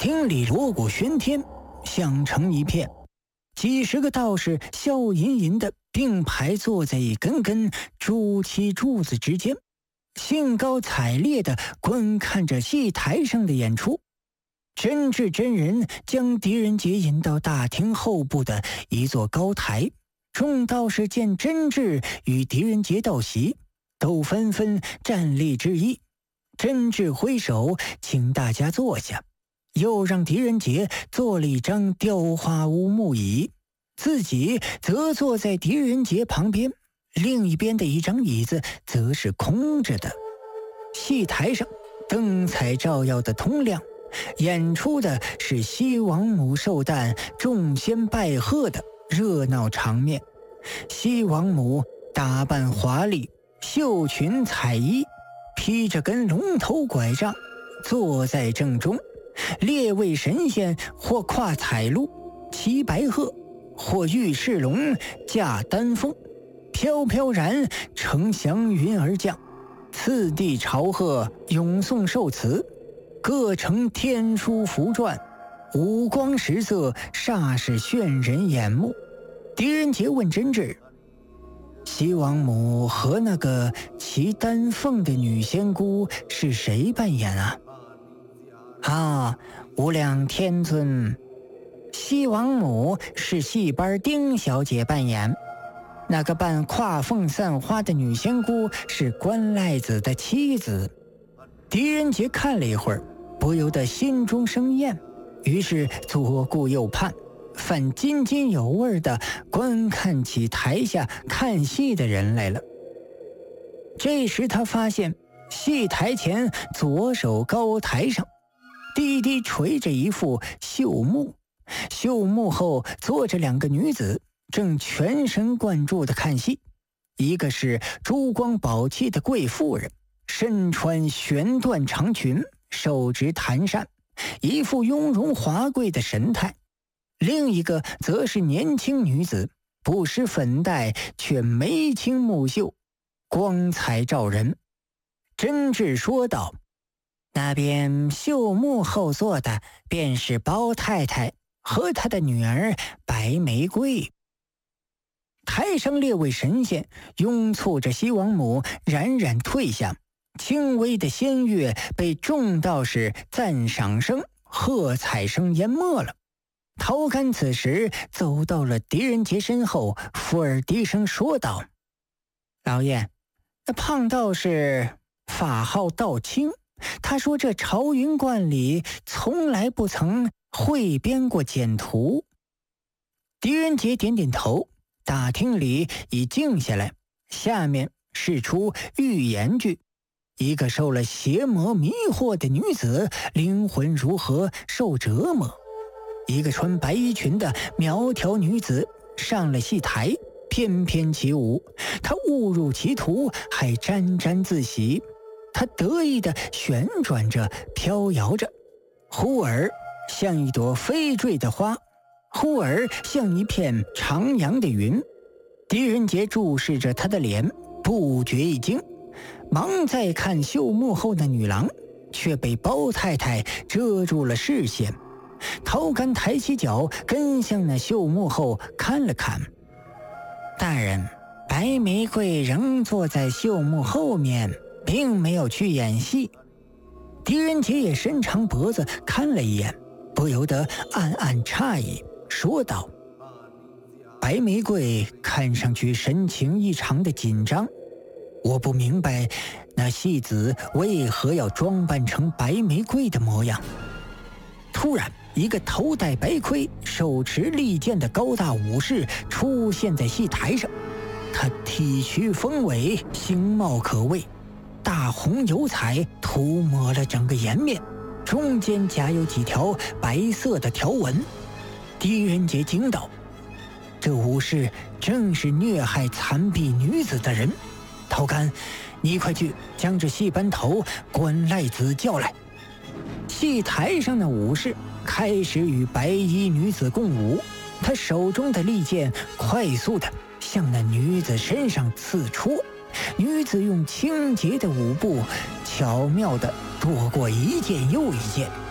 厅里锣鼓喧天，响成一片，几十个道士笑吟吟地并排坐在一根根朱漆柱子之间，兴高采烈地观看着戏台上的演出。真智真人将狄仁杰引到大厅后部的一座高台，众道士见真智与狄仁杰道席，都纷纷站立致意。真智挥手请大家坐下，又让狄仁杰做了一张雕花乌木椅，自己则坐在狄仁杰旁边，另一边的一张椅子则是空着的。戏台上灯彩照耀的通亮，演出的是西王母寿诞众仙拜贺的热闹场面。西王母打扮华丽，绣裙彩衣，披着根龙头拐杖，坐在正中。列位神仙或跨彩鹿，骑白鹤，或御赤龙，驾丹凤，飘飘然乘祥云而降，次第朝贺，咏颂寿词，各成天书符篆，五光十色，煞是炫人眼目。狄仁杰问真智：西王母和那个骑丹凤的女仙姑是谁扮演啊？无量天尊，西王母是戏班丁小姐扮演，那个扮跨凤散花的女仙姑是关赖子的妻子。狄仁杰看了一会儿，不由得心中生厌，于是左顾右盼，反津津有味地观看起台下看戏的人来了。这时他发现戏台前左手高台上低低垂着一副绣幕，绣幕后坐着两个女子，正全神贯注地看戏。一个是珠光宝气的贵妇人，身穿玄缎长裙，手执檀扇，一副雍容华贵的神态；另一个则是年轻女子，不施粉黛，却眉清目秀，光彩照人。真智说道：那边绣幕后坐的便是包太太和她的女儿白玫瑰。台上列位神仙拥簇着西王母冉冉退下，轻微的仙乐被众道士赞赏声、喝彩声淹没了。陶干此时走到了狄仁杰身后，伏耳低声说道：老爷，那胖道士法号道清，他说这朝云观里从来不曾汇编过简图。狄仁杰点点头，大厅里已静下来，下面是出寓言剧。一个受了邪魔迷惑的女子，灵魂如何受折磨。一个穿白衣裙的苗条女子上了戏台，翩翩起舞，她误入歧途，还沾沾自喜。她得意地旋转着，飘摇着，忽而像一朵飞坠的花，忽而像一片徜徉的云。狄仁杰注视着她的脸，不觉一惊，忙再看绣幕后的女郎，却被包太太遮住了视线。陶干抬起脚跟向那绣幕后看了看。大人，白玫瑰仍坐在绣幕后面，并没有去演戏。狄仁杰也伸长脖子看了一眼，不由得暗暗诧异，说道：白玫瑰看上去神情异常的紧张，我不明白那戏子为何要装扮成白玫瑰的模样。突然，一个头戴白盔、手持利剑的高大武士出现在戏台上。他体躯丰伟，形貌可畏，大红油彩涂抹了整个颜面，中间夹有几条白色的条纹。狄仁杰惊道：这武士正是虐害残婢女子的人。陶干，你快去将这戏班头关赖子叫来。戏台上的武士开始与白衣女子共舞，他手中的利剑快速地向那女子身上刺戳，女子用清洁的舞步巧妙地躲过一剑又一剑。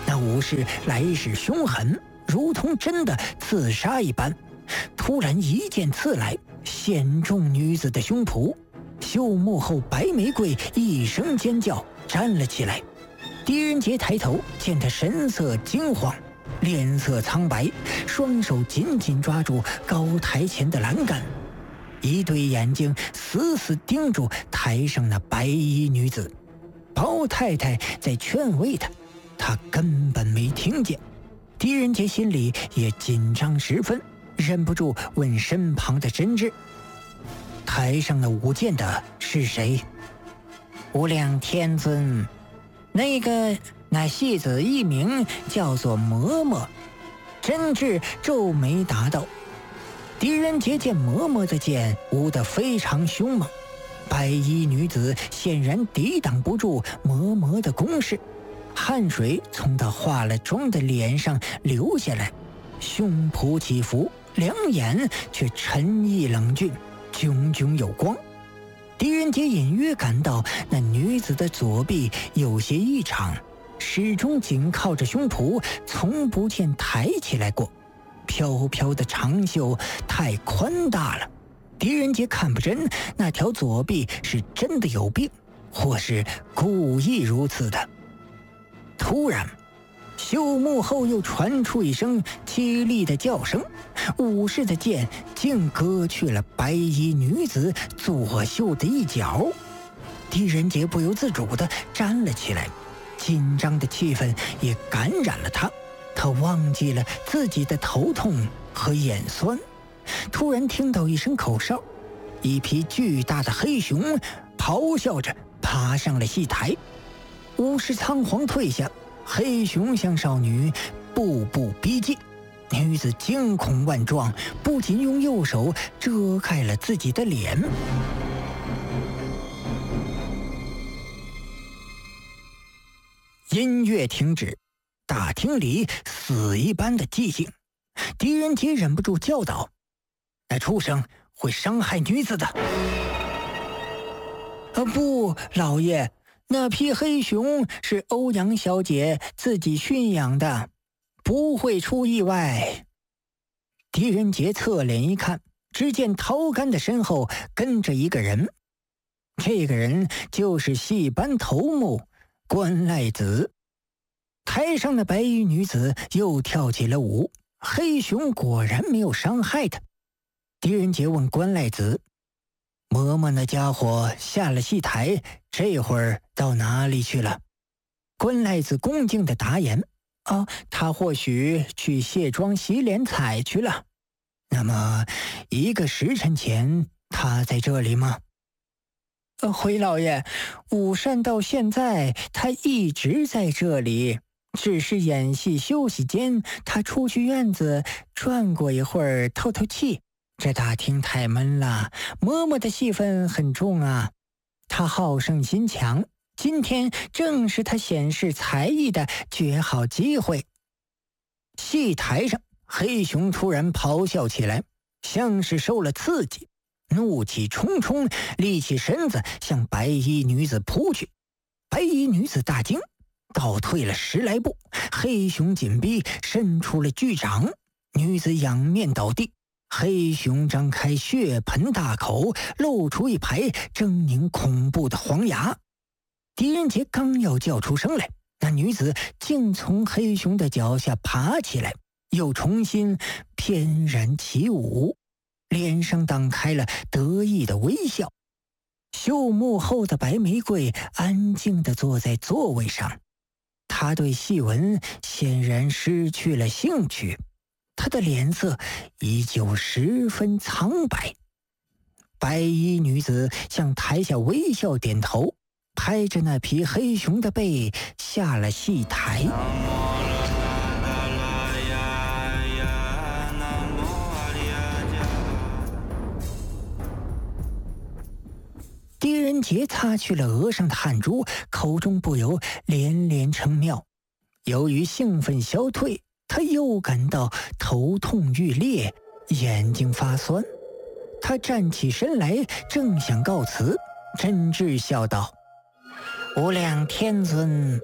那武士来势凶狠，如同真的刺杀一般。突然一剑刺来，险中女子的胸脯。秀幕后白玫瑰一声尖叫，站了起来。狄仁杰抬头见他神色惊慌，脸色苍白，双手紧紧抓住高台前的栏杆，一对眼睛死死盯住台上那白衣女子。包太太在劝慰他，他根本没听见。狄仁杰心里也紧张十分，忍不住问身旁的真挚：“台上的舞剑的是谁？”“无量天尊，那戏子一名叫做嬷嬷。”真挚皱眉答道。狄仁杰见嬷嬷的剑舞得非常凶猛，白衣女子显然抵挡不住嬷嬷的攻势，汗水从她化了妆的脸上流下来，胸脯起伏，两眼却沉毅冷峻，炯炯有光。狄仁杰隐约感到那女子的左臂有些异常，始终紧靠着胸脯，从不见抬起来过。飘飘的长袖太宽大了，狄仁杰看不真，那条左臂是真的有病，或是故意如此的。突然，袖幕后又传出一声凄厉的叫声，武士的剑竟割去了白衣女子左袖的一角。狄仁杰不由自主地站了起来，紧张的气氛也感染了他。他忘记了自己的头痛和眼酸，突然听到一声口哨，一匹巨大的黑熊咆哮着爬上了戏台。武士仓皇退下，黑熊向少女步步逼近。女子惊恐万状，不仅用右手遮盖了自己的脸。音乐停止，大厅里死一般的寂静。狄仁杰忍不住叫道：“那畜生会伤害女子的！”“不，老爷，那匹黑熊是欧阳小姐自己驯养的，不会出意外。”狄仁杰侧脸一看，只见陶干的身后跟着一个人，这个人就是戏班头目关赖子。台上的白衣女子又跳起了舞，黑熊果然没有伤害她。狄仁杰问关赖子：“嬷嬷那家伙下了戏台，这会儿到哪里去了？”关赖子恭敬地答言：“他或许去卸妆洗脸彩去了。”“那么1个时辰前他在这里吗？”“回老爷，午膳到现在他一直在这里，只是演戏休息间他出去院子转过一会儿透透气。这大厅太闷了，嬷嬷的戏份很重啊，他好胜心强，今天正是他显示才艺的绝好机会。”戏台上，黑熊突然咆哮起来，像是受了刺激，怒气冲冲，立起身子向白衣女子扑去。白衣女子大惊，倒退了10来步，黑熊紧逼，伸出了巨掌，女子仰面倒地。黑熊张开血盆大口，露出一排狰狞恐怖的黄牙。狄仁杰刚要叫出声来，那女子竟从黑熊的脚下爬起来，又重新翩然起舞，脸上荡开了得意的微笑。秀幕后的白玫瑰安静地坐在座位上，她对戏文显然失去了兴趣，她的脸色依旧十分苍白。白衣女子向台下微笑点头，拍着那匹黑熊的背下了戏台。狄仁杰擦去了额上的汗珠，口中不由连连称妙。由于兴奋消退，他又感到头痛欲裂，眼睛发酸。他站起身来，正想告辞，真挚笑道：“无量天尊，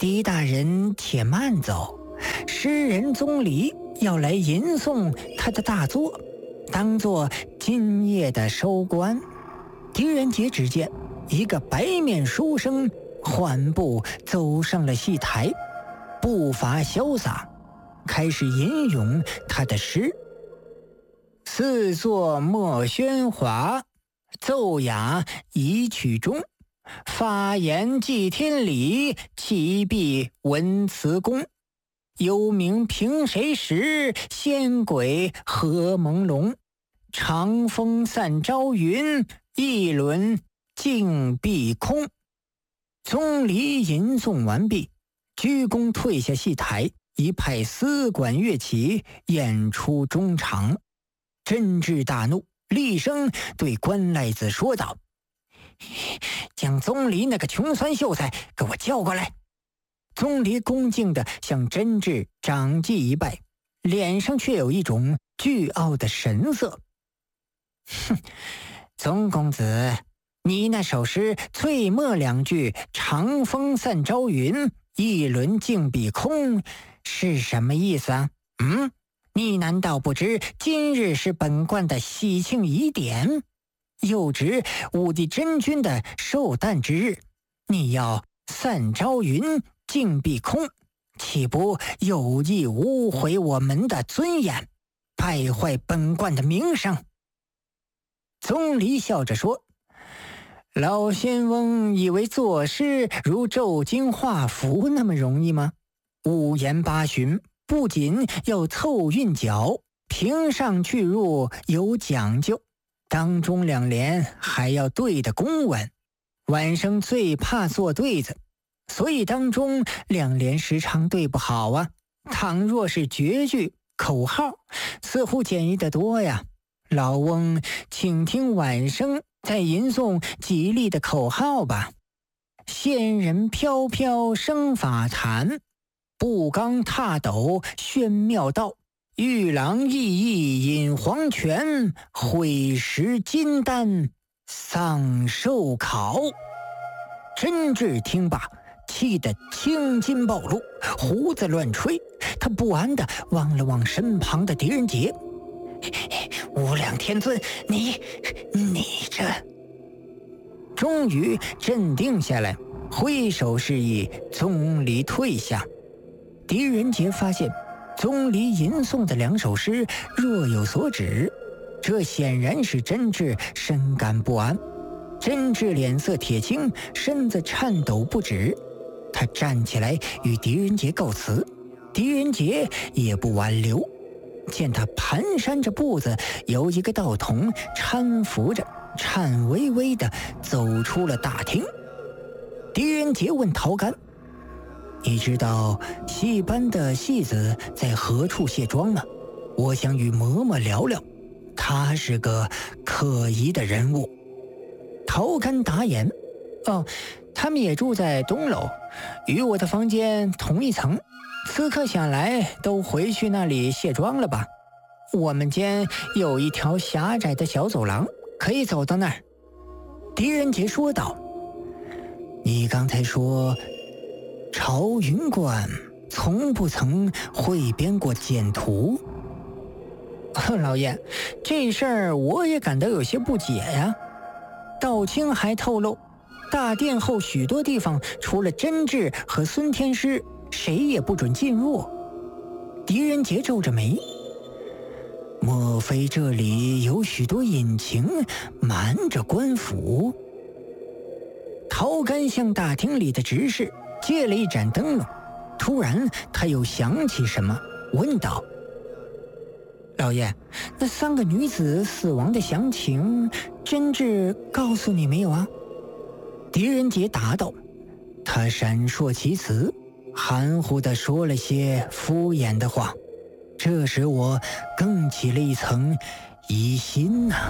狄大人且慢走，诗人宗离要来吟诵他的大作，当作今夜的收官。狄仁杰只见一个白面书生缓步走上了戏台，步伐潇洒，开始吟咏他的诗：四座莫喧哗，奏雅宜曲中。发言祭天理，启闭文辞公。幽冥凭谁识，仙鬼何朦胧。长风散朝云，一轮静碧空。宗离吟诵完毕，鞠躬退下戏台，一派丝管乐器演出中场。真挚大怒，厉声对关赖子说道：将宗离那个穷酸秀才给我叫过来。宗离恭敬地向真挚长祭一拜，脸上却有一种倨傲的神色。哼，宗公子，你那首诗最末两句长风散朝云，一轮静碧空是什么意思啊？你难道不知今日是本观的喜庆仪典，又值武帝真君的寿诞之日，你要散朝云静碧空，岂不有意污毁我们的尊严，败坏本观的名声？宗离笑着说：老仙翁以为作诗如咒经画符那么容易吗？五言八旬，不仅要凑韵脚，平上去入有讲究，当中两联还要对得公文。晚生最怕做对子，所以当中两联时常对不好啊。倘若是绝句口号，似乎简易得多呀。老翁请听晚生再吟诵吉利的口号吧。仙人飘飘生法坛，步罡踏斗宣妙道。玉郎熠熠饮黄泉，会食金丹丧寿考。真挚听罢，气得青筋暴露，胡子乱吹。他不安地望了望身旁的狄仁杰。无量天尊，你这……终于镇定下来，挥手示意宗离退下。狄仁杰发现宗离吟诵的两首诗若有所指，这显然使真挚深感不安。真挚脸色铁青，身子颤抖不止。他站起来与狄仁杰告辞，狄仁杰也不挽留。见他蹒跚着步子，有一个道童搀扶着，颤巍巍地走出了大厅。狄仁杰问陶干：你知道戏班的戏子在何处卸妆吗？我想与嬷嬷聊聊，他是个可疑的人物。陶干答言：他们也住在东楼，与我的房间同一层，此刻想来都回去那里卸妆了吧。我们间有一条狭窄的小走廊，可以走到那儿。狄仁杰说道：你刚才说朝云观从不曾汇编过简图。老爷，这事儿我也感到有些不解呀。道清还透露，大殿后许多地方除了真挚和孙天师，谁也不准进入。狄仁杰皱着眉，莫非这里有许多隐情瞒着官府？陶干向大厅里的执事借了一盏灯笼，突然他又想起什么，问道：老爷，那三个女子死亡的详情，真挚告诉你没有啊？狄仁杰答道。他闪烁其词，含糊地说了些敷衍的话，这使我更起了一层疑心呐。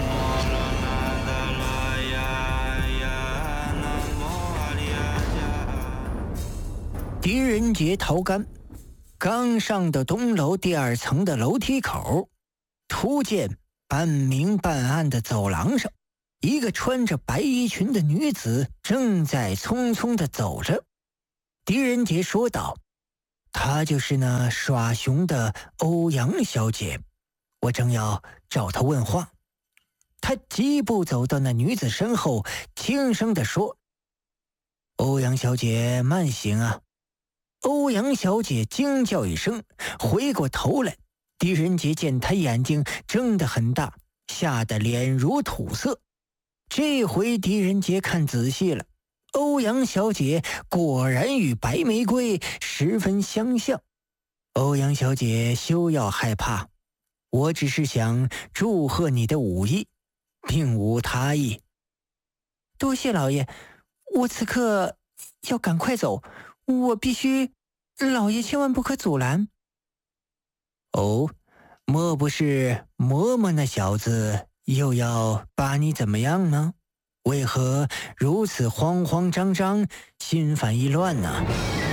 狄仁杰、陶干刚上到东楼第二层的楼梯口，突见半明半暗的走廊上，一个穿着白衣裙的女子正在匆匆地走着。 狄仁杰说道：“她就是那耍熊的欧阳小姐，我正要找她问话。”他疾步走到那女子身后，轻声地说：“欧阳小姐慢行啊。”欧阳小姐惊叫一声，回过头来。狄仁杰见她眼睛睁得很大，吓得脸如土色。这回狄仁杰看仔细了，欧阳小姐果然与白玫瑰十分相像。欧阳小姐休要害怕，我只是想祝贺你的武艺，并无他意。多谢老爷，我此刻要赶快走，我必须，老爷千万不可阻拦。哦，莫不是嬷嬷那小子又要把你怎么样呢？为何如此慌慌张张，心烦意乱呢？